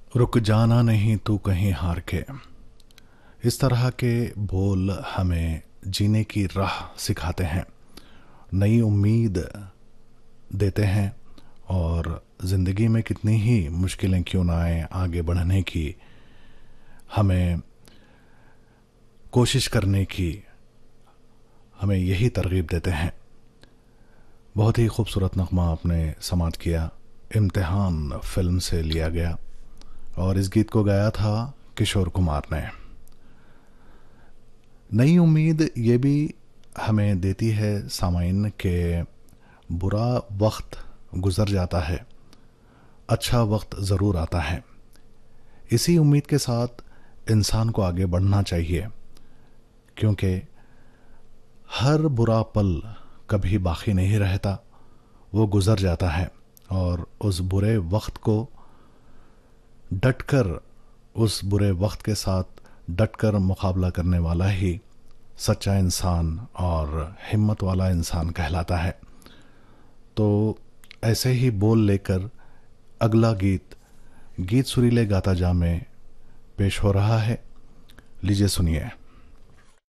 रुक जाना नहीं तू कहीं हार के। इस तरह के बोल हमें जीने की राह सिखाते हैं, नई उम्मीद देते हैं और ज़िंदगी में कितनी ही मुश्किलें क्यों ना आए, आगे बढ़ने की, हमें कोशिश करने की, हमें यही तरगीब देते हैं। बहुत ही खूबसूरत नगमा आपने समात किया, इम्तिहान फिल्म से लिया गया और इस गीत को गाया था किशोर कुमार ने। नई उम्मीद ये भी हमें देती है सामाइन के बुरा वक्त गुज़र जाता है, अच्छा वक्त ज़रूर आता है। इसी उम्मीद के साथ इंसान को आगे बढ़ना चाहिए, क्योंकि हर बुरा पल कभी बाकी नहीं रहता, वो गुज़र जाता है और उस बुरे वक्त को डटकर, उस बुरे वक्त के साथ डटकर मुकाबला करने वाला ही सच्चा इंसान और हिम्मत वाला इंसान कहलाता है। तो ऐसे ही बोल लेकर अगला गीत गीत सुरीले गाता जा में पेश हो रहा है। लीजिए सुनिए।